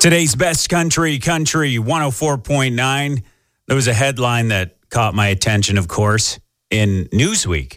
Today's best country 104.9. There was a headline that caught my attention, of course, in Newsweek.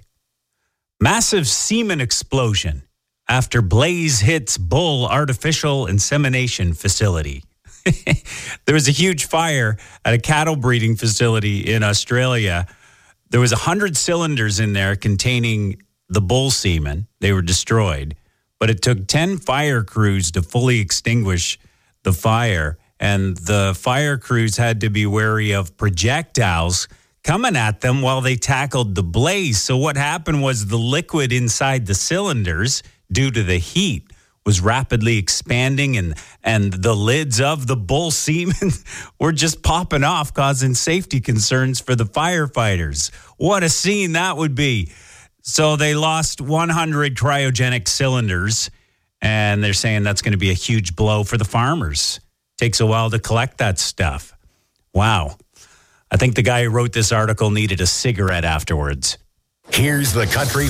Massive semen explosion after blaze hits bull artificial insemination facility. There was a huge fire at a cattle breeding facility in Australia. There was 100 cylinders in there containing the bull semen. They were destroyed, but it took 10 fire crews to fully extinguish the fire, and the fire crews had to be wary of projectiles coming at them while they tackled the blaze. So what happened was the liquid inside the cylinders, due to the heat, was rapidly expanding, and the lids of the bull semen were just popping off, causing safety concerns for the firefighters. What a scene that would be. So they lost 100 cryogenic cylinders, and they're saying that's going to be a huge blow for the farmers. Takes a while to collect that stuff. Wow. I think the guy who wrote this article needed a cigarette afterwards. Here's the Country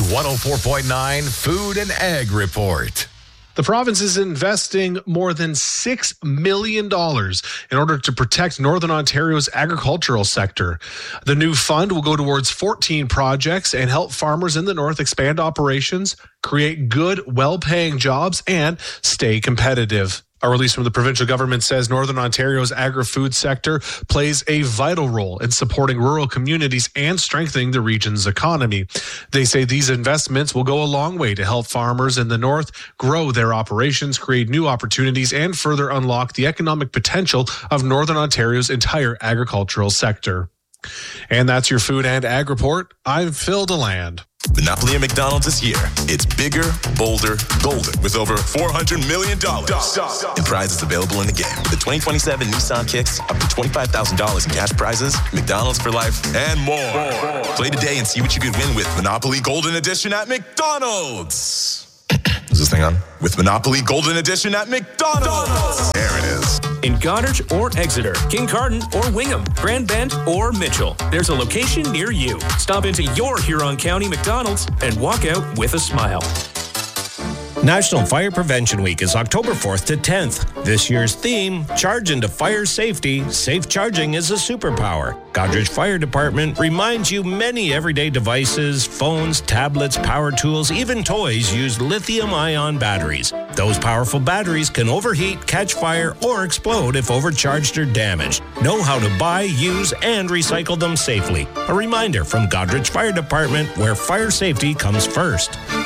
104.9 Food and Ag Report. The province is investing more than $6 million in order to protect Northern Ontario's agricultural sector. The new fund will go towards 14 projects and help farmers in the north expand operations, create good, well-paying jobs, and stay competitive. A release from the provincial government says Northern Ontario's agri-food sector plays a vital role in supporting rural communities and strengthening the region's economy. They say these investments will go a long way to help farmers in the north grow their operations, create new opportunities, and further unlock the economic potential of Northern Ontario's entire agricultural sector. And that's your Food and Ag Report. I'm Phil DeLand. Monopoly at McDonald's this year. It's bigger, bolder, golden with over $400 million in prizes available in the game. The 2027 Nissan Kicks, up to $25,000 in cash prizes, McDonald's for life, and more. Play today and see what you could win with Monopoly Golden Edition at McDonald's. Is this thing on? With Monopoly Golden Edition at McDonald's. There it is. In Goderich or Exeter, Kincardine or Wingham, Grand Bend or Mitchell, there's a location near you. Stop into your Huron County McDonald's and walk out with a smile. National Fire Prevention Week is October 4th to 10th. This year's theme, Charge into Fire Safety. Safe charging is a superpower. Goderich Fire Department reminds you many everyday devices, phones, tablets, power tools, even toys use lithium-ion batteries. Those powerful batteries can overheat, catch fire, or explode if overcharged or damaged. Know how to buy, use, and recycle them safely. A reminder from Goderich Fire Department, where fire safety comes first.